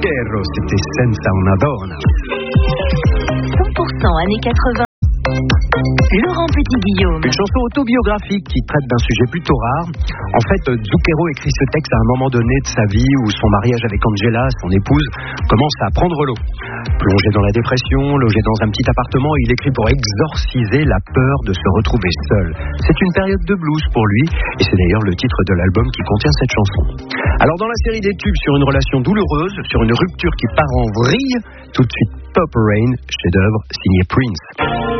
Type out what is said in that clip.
Zucchero, c'était Senza una donna. 100% années 80. Laurent Petit-Guillaume. Une chanson autobiographique qui traite d'un sujet plutôt rare. En fait, Zucchero écrit ce texte à un moment donné de sa vie où son mariage avec Angela, son épouse, commence à prendre l'eau. Plongé dans la dépression, logé dans un petit appartement, il écrit pour exorciser la peur de se retrouver seul. C'est une période de blues pour lui, et c'est d'ailleurs le titre de l'album qui contient cette chanson. Alors dans la série des tubes sur une relation douloureuse, sur une rupture qui part en vrille, tout de suite Purple Rain, chef-d'œuvre signé Prince.